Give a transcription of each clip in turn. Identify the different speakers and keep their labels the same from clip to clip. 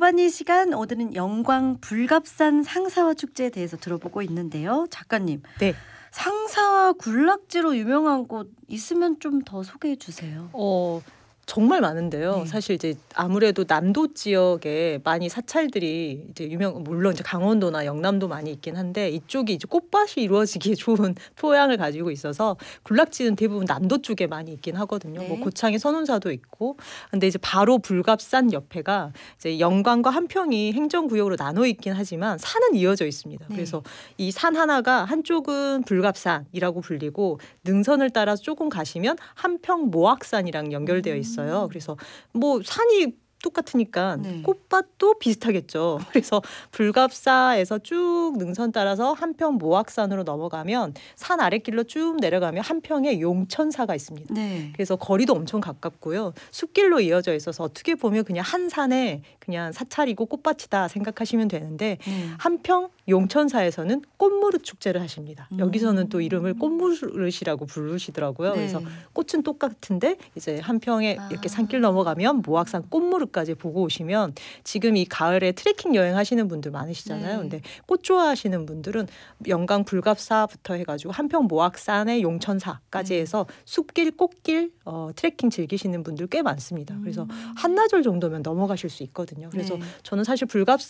Speaker 1: 보아니 시간, 오늘은 영광 불갑산 상사화 축제에 대해서 들어보고 있는데요. 작가님,
Speaker 2: 네.
Speaker 1: 상사화 군락지로 유명한 곳 있으면 좀 더 소개해 주세요.
Speaker 2: 정말 많은데요.
Speaker 1: 네.
Speaker 2: 사실 이제 아무래도 남도 지역에 많이 사찰들이 이제 물론 이제 강원도나 영남도 많이 있긴 한데 이쪽이 이제 꽃밭이 이루어지기에 좋은 토양을 가지고 있어서 군락지는 대부분 남도 쪽에 많이 있긴 하거든요.
Speaker 1: 네.
Speaker 2: 뭐 고창에 선운사도 있고. 근데 이제 바로 불갑산 옆에가 이제 영광과 한평이 행정구역으로 나눠 있긴 하지만 산은 이어져 있습니다.
Speaker 1: 네.
Speaker 2: 그래서 이 산 하나가 한쪽은 불갑산이라고 불리고 능선을 따라 조금 가시면 한평 모악산이랑 연결되어 있어요. 그래서 뭐 산이 똑같으니까
Speaker 1: 네.
Speaker 2: 꽃밭도 비슷하겠죠. 그래서 불갑사에서 쭉 능선 따라서 한평 모악산으로 넘어가면 산 아랫길로 쭉 내려가면 한평에 용천사가 있습니다.
Speaker 1: 네.
Speaker 2: 그래서 거리도 엄청 가깝고요. 숲길로 이어져 있어서 어떻게 보면 그냥 한 산에 그냥 사찰이고 꽃밭이다 생각하시면 되는데
Speaker 1: 네.
Speaker 2: 한평 용천사에서는 꽃무릇 축제를 하십니다. 여기서는 또 이름을 꽃무릇이라고 부르시더라고요.
Speaker 1: 네.
Speaker 2: 그래서 꽃은 똑같은데 이제 한평에 이렇게 산길 넘어가면 모악산 꽃무릇까지 보고 오시면 지금 이 가을에 트레킹 여행 하시는 분들 많으시잖아요.
Speaker 1: 네.
Speaker 2: 근데 꽃 좋아하시는 분들은 영광 불갑사부터 해가지고 한평 모악산의 용천사까지
Speaker 1: 네.
Speaker 2: 해서 숲길 꽃길 트레킹 즐기시는 분들 꽤 많습니다. 그래서 한나절 정도면 넘어가실 수 있거든요. 그래서
Speaker 1: 네.
Speaker 2: 저는 사실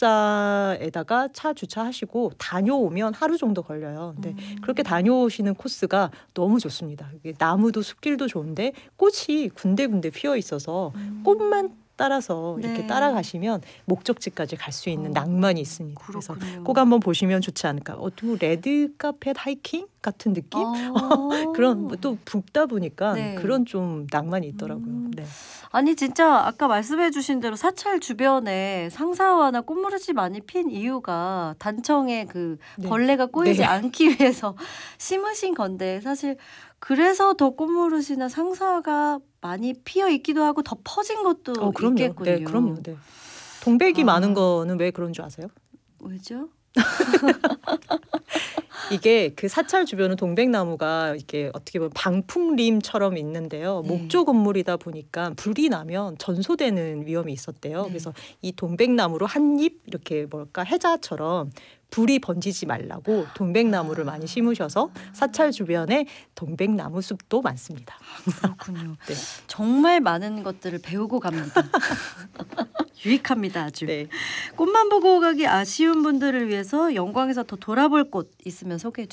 Speaker 2: 불갑사에다가 차 주차하시고 다녀오면 하루 정도 걸려요. 근데 그렇게 다녀오시는 코스가 너무 좋습니다. 이게 나무도 숲길도 좋은데 꽃이 군데군데 피어 있어서 꽃만 따라서 이렇게
Speaker 1: 네.
Speaker 2: 따라가시면 목적지까지 갈 수 있는 낭만이 있습니다.
Speaker 1: 그렇군요.
Speaker 2: 그래서 꼭 한번 보시면 좋지 않을까. 또 레드 카펫 하이킹 같은 느낌? 그런 또 붓다 보니까
Speaker 1: 네.
Speaker 2: 그런 좀 낭만이 있더라고요. 네.
Speaker 1: 아니 진짜 아까 말씀해 주신 대로 사찰 주변에 상사화나 꽃무릇이 많이 핀 이유가 단청에 그
Speaker 2: 네.
Speaker 1: 벌레가 꼬이지
Speaker 2: 네.
Speaker 1: 않기 위해서 심으신 건데 사실 그래서 더 꽃무릇이나 상사화가 많이 피어 있기도 하고 더 퍼진 것도
Speaker 2: 그럼요.
Speaker 1: 있겠군요.
Speaker 2: 네, 그럼요. 네. 동백이 많은 거는 왜 그런 줄 아세요?
Speaker 1: 왜죠?
Speaker 2: 이게 그 사찰 주변은 동백나무가 이게 어떻게 보면 방풍림처럼 있는데요.
Speaker 1: 네.
Speaker 2: 목조 건물이다 보니까 불이 나면 전소되는 위험이 있었대요.
Speaker 1: 네.
Speaker 2: 그래서 이 동백나무로 한 잎 이렇게 해자처럼 불이 번지지 말라고 동백나무를 많이 심으셔서 사찰 주변에 동백나무 숲도 많습니다.
Speaker 1: 그렇군요.
Speaker 2: 네.
Speaker 1: 정말 많은 것들을 배우고 갑니다. 유익합니다, 아주.
Speaker 2: 네.
Speaker 1: 꽃만 보고 가기 아쉬운 분들을 위해서 영광에서 더 돌아볼 곳 있으면 소개해 주세요.